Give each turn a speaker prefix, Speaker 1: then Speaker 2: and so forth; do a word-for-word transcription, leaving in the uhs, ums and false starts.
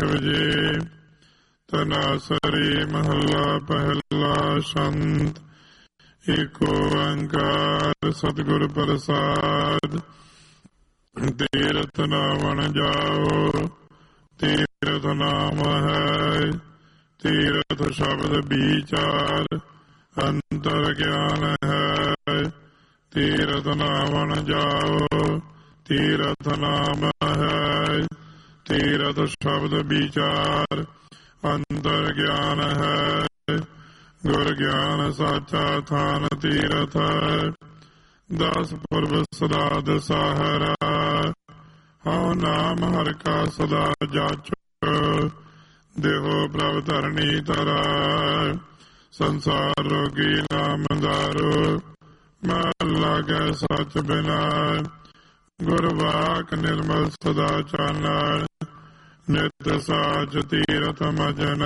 Speaker 1: ਸਾਹਿਬ ਜੀ। ਤਨਾਸਰੀ ਮਹੱਲਾ ਪਹਿਲਾ। ਸ਼ੰਤ ਏਕ ਓੰਕਾਰ ਸਤਿਗੁਰ ਪ੍ਰਸਾਦ। ਤੀਰਥ ਨਾਵਣ ਜਾਓ ਤੀਰਥ ਨਾਮ ਹੈ, ਤੀਰਥ ਸ਼ਬਦ ਵਿਚਾਰ ਅੰਤਰ ਗਿਆਨ ਹੈ। ਤੀਰਥ ਨਾਵਣ ਜਾਓ ਤੀਰਥ ਨਾਮ ਹੈ, ਤੀਰਥ ਸ਼ਬਦ ਵਿਚਾਰ ਅੰਤਰ ਗਿਆਨ ਹੈ। ਗੁਰ ਗਿਆਨ ਸਾਚਾ ਥਾਨ ਤੀਰਥ ਹੈ, ਦਸ ਪੁਰਬ ਸਦਾ ਦਸਾਹਰਾ। ਹਉ ਨਾਮ ਹਰਿ ਕਾ ਸਦਾ ਜਾਚੋ, ਦੇਹੋ ਪ੍ਰਭ ਧਰਣੀ ਧਰਾ। ਸੰਸਾਰ ਰੋਗੀ ਨਾਮ ਦਾਰੂ, ਮਨ ਲਾਗੈ ਸਚ ਬਿਨਾ। ਗੁਰ ਵਾਕ ਨਿਰਮਲ ਸਦਾ ਚਾਨਣ, ਨਿਤ ਸਾਚ ਤੀਰਥ ਮਜਨ।